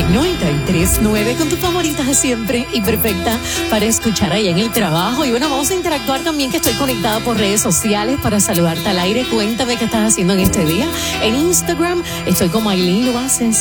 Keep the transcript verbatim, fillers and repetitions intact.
en noventa y tres punto nueve con tu favorita de siempre y perfecta para escuchar allá en el trabajo. Y bueno, vamos a interactuar también, que estoy conectada por redes sociales para saludarte al aire. Cuéntame qué estás haciendo en este día. En Instagram estoy como Ailín Lo Haces.